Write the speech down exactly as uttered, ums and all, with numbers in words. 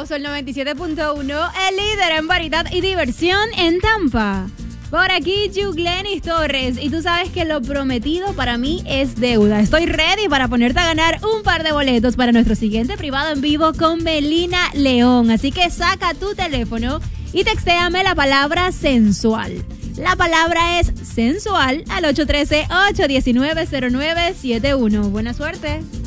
Wow, Sol noventa y siete punto uno, el líder en variedad y diversión en Tampa. Por aquí, Yuglenis Torres. Y tú sabes que lo prometido para mí es deuda. Estoy ready para ponerte a ganar un par de boletos para nuestro siguiente privado en vivo con Melina León. Así que saca tu teléfono y textéame la palabra sensual. La palabra es sensual al ocho uno tres, ocho uno nueve, cero nueve siete uno. Buena suerte.